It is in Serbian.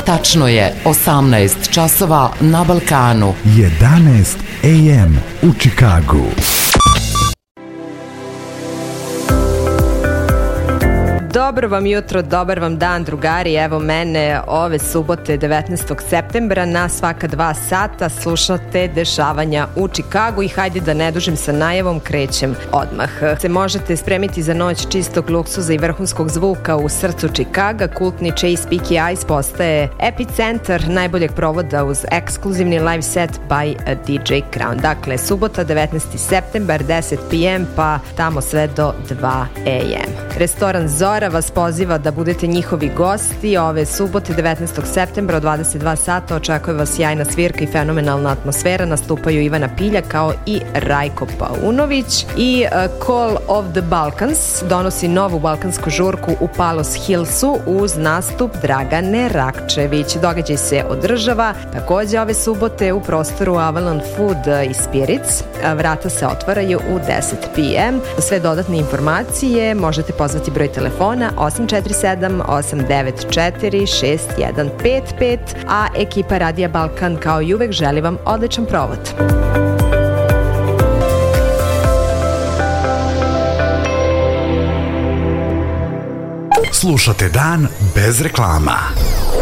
Tačno je 18 časova na Balkanu. 11 AM u Čikagu. Dobro vam jutro, dobar vam dan, drugari. Evo mene ove subote 19. septembra na svaka 2 sata slušate dešavanja u Čikagu i hajde da ne dužim sa najavom, krećem odmah. Se možete spremiti za noć čistog luksuza i vrhunskog zvuka u srcu Čikaga. Kultni Chase Peaky Eyes postaje epicentar najboljeg provoda uz ekskluzivni live set by DJ Crown. Dakle, subota 19. septembar 10 p.m. pa tamo sve do 2 a.m. Restoran Zora vas poziva da budete njihovi gosti. Ove subote 19. septembra od 22 sata očekuje vas sjajna svirka i fenomenalna atmosfera. Nastupaju Ivana Pilja kao i Rajko Paunović. I Call of the Balkans donosi novu balkansku žurku u Palos Hillsu uz nastup Dragane Rakčević. Događaj se održava takođe ove subote u prostoru Avalon Food i Spirits. Vrata se otvaraju u 10 p.m. Sve dodatne informacije možete pozvati broj telefona 847-894-6155, a ekipa Radija Balkan kao i uvek želi vam odličan provod. Slušate dan bez reklama.